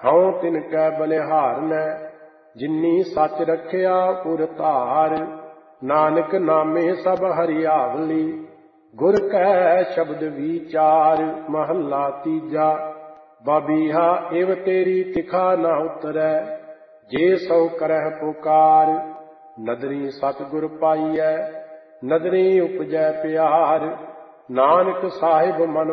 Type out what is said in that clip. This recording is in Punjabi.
ਹਉ ਤਿਨ ਕੈ ਬਲਿਹਾਰਨੈ, ਜਿਨੀ ਸਚ ਰਖਿਆ ਉਰ ਧਾਰ। ਨਾਨਕ ਨਾਮੇ ਸਭ ਹਰਿਆਵਲੀ, ਗੁਰ ਕੈ ਸ਼ਬਦ ਵੀਚਾਰ। ਮਹੱਲਾ ਤੀਜਾ। ਬਬੀਹਾ ਇਵ ਤੇਰੀ ਤਿਖਾ ਨ ਉਤਰੈ, ਜੇ ਸੋ ਕਰਹਿ ਪੁਕਾਰ। ਨਦਰੀ ਸਤਿਗੁਰ ਪਾਈਐ, ਨਦਰੀ ਉਪਜੈ ਪਿਆਰ। ਨਾਨਕ ਸਾਹਿਬ ਮਨ